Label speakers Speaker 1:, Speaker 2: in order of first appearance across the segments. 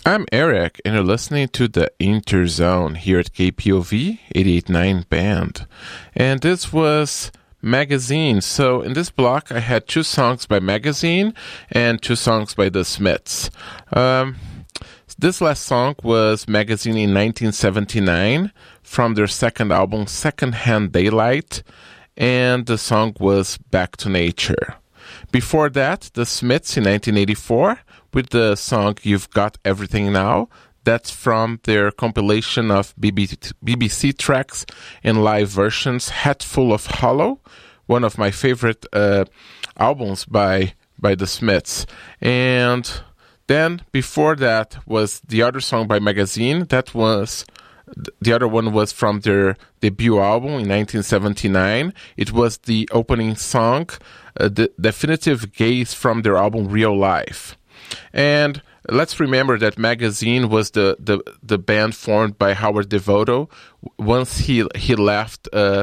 Speaker 1: I'm Eric, and you're listening to the Interzone here at KPOV 88.9 Band. And this was Magazine. So in this block, I had 2 songs by Magazine and 2 songs by The Smiths. This last song was Magazine in 1979 from their second album, Secondhand Daylight, and the song was Back to Nature. Before that, The Smiths in 1984 with the song You've Got Everything Now. That's from their compilation of BBC tracks and live versions, Hatful of Hollow, one of my favorite albums by The Smiths. And then before that was the other song by Magazine. The other one was from their debut album in 1979. It was the opening song, the definitive gaze from their album Real Life. And let's remember that Magazine was the band formed by Howard Devoto once he left the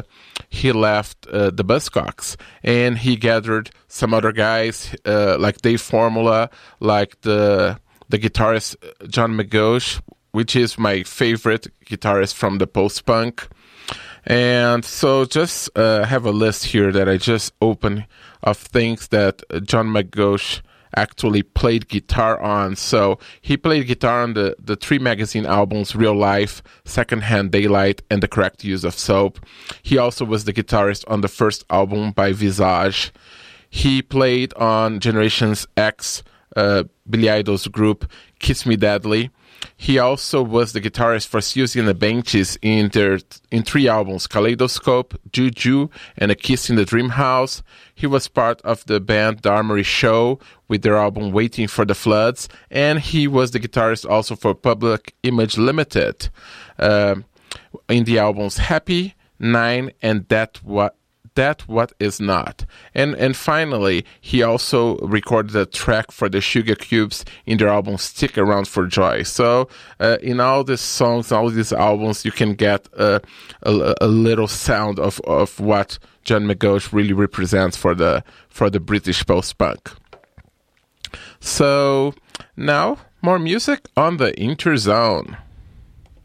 Speaker 1: Buzzcocks, and he gathered some other guys like Dave Formula, like the guitarist John McGough, which is my favorite guitarist from the post-punk. And so just have a list here that I just opened of things that John McGough actually played guitar on. So he played guitar on the 3 Magazine albums, Real Life, Secondhand Daylight, and The Correct Use of Soap. He also was the guitarist on the first album by Visage. He played on Generations X, Billy Idol's group, Kiss Me Deadly. He also was the guitarist for Siouxsie and the Banshees in 3 albums, Kaleidoscope, Juju, and A Kiss in the Dream House. He was part of the band The Armory Show with their album Waiting for the Floods, and he was the guitarist also for Public Image Limited in the albums Happy, 9, and That What Is Not. And finally, he also recorded a track for the Sugar Cubes in their album Stick Around for Joy. So in all these songs, all these albums, you can get a little sound of what John McGough really represents for the British post-punk. So now, more music on the Interzone.